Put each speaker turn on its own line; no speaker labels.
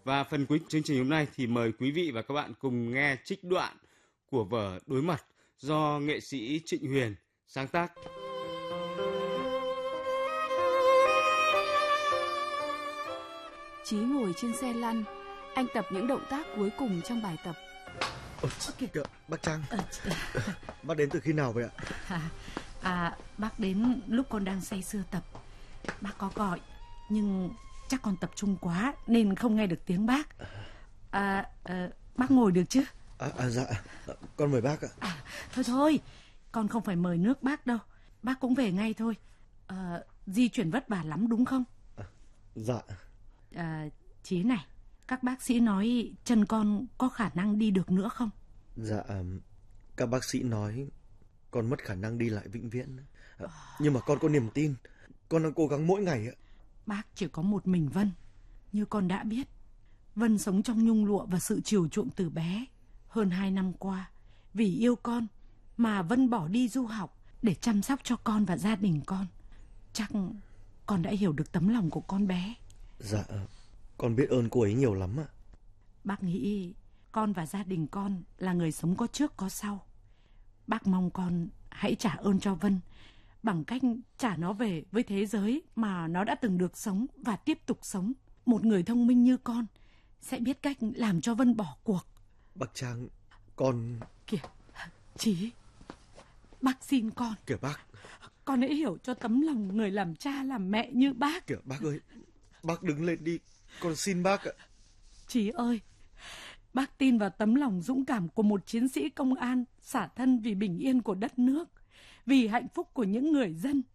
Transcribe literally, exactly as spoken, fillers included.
Và phần cuối chương trình hôm nay thì mời quý vị và các bạn cùng nghe trích đoạn của vở Đối Mặt do nghệ sĩ Trịnh Huyền sáng tác.
Chí ngồi trên xe lăn, anh tập những động tác cuối cùng trong bài tập.
Ồ, kìa, bác Trang. À, bác đến từ khi nào vậy ạ?
À, à, bác đến lúc con đang say sưa tập. Bác có gọi, nhưng chắc con tập trung quá nên không nghe được tiếng bác. À, à, bác ngồi được chứ?
À, à dạ, con mời bác ạ.
À, thôi thôi, con không phải mời nước bác đâu. Bác cũng về ngay thôi. À, di chuyển vất vả lắm đúng không?
À, dạ.
À, Chí này, các bác sĩ nói chân con có khả năng đi được nữa không?
Dạ, các bác sĩ nói con mất khả năng đi lại vĩnh viễn. À, nhưng mà con có niềm tin. Con đang cố gắng mỗi ngày ạ.
Bác chỉ có một mình Vân. Như con đã biết, Vân sống trong nhung lụa và sự chiều chuộng từ bé. Hơn hai năm qua, vì yêu con mà Vân bỏ đi du học để chăm sóc cho con và gia đình con. Chắc con đã hiểu được tấm lòng của con bé.
Dạ, con biết ơn cô ấy nhiều lắm ạ.
Bác nghĩ con và gia đình con là người sống có trước có sau. Bác mong con hãy trả ơn cho Vân bằng cách trả nó về với thế giới mà nó đã từng được sống và tiếp tục sống. Một người thông minh như con sẽ biết cách làm cho Vân bỏ cuộc.
Bác Trang, con...
Kìa, Chí, bác xin con.
Kìa bác.
Con hãy hiểu cho tấm lòng người làm cha làm mẹ như bác.
Kìa bác ơi, bác đứng lên đi, con xin bác ạ.
Chí ơi, bác tin vào tấm lòng dũng cảm của một chiến sĩ công an xả thân vì bình yên của đất nước, vì hạnh phúc của những người dân.